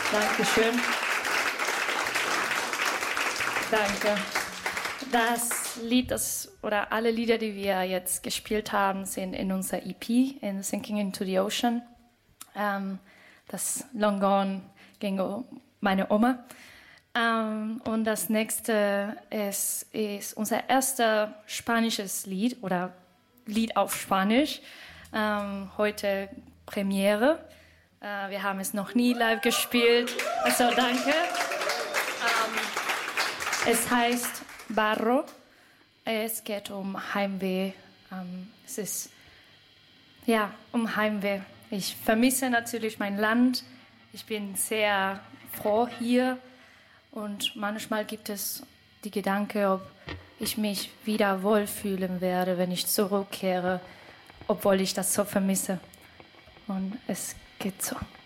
Dankeschön. Danke. Das Lied, oder alle Lieder, die wir jetzt gespielt haben, sind in unserer EP, in Sinking into the Ocean. Das Long Gone ging um meine Oma. Und das nächste ist unser erster spanisches Lied oder Lied auf Spanisch. Heute Premiere. Wir haben es noch nie live gespielt. Also danke. Es heißt Barro. Es geht um Heimweh. Es ist um Heimweh. Ich vermisse natürlich mein Land. Ich bin sehr froh hier. Und manchmal gibt es die Gedanke, ob ich mich wieder wohlfühlen werde, wenn ich zurückkehre, obwohl ich das so vermisse. Und es geht so.